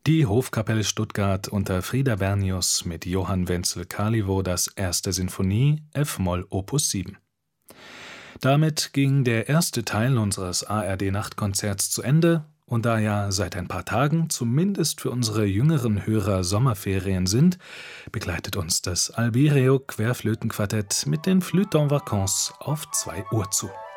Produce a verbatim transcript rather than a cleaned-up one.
Die Hofkapelle Stuttgart unter Frida Bernius mit Johann Wenzel Kalivo das erste Sinfonie, f-Moll Opus sieben. Damit ging der erste Teil unseres A R D-Nachtkonzerts zu Ende, und da ja seit ein paar Tagen zumindest für unsere jüngeren Hörer Sommerferien sind, begleitet uns das Albireo Querflötenquartett mit den Flûtes en Vacances auf zwei Uhr zu.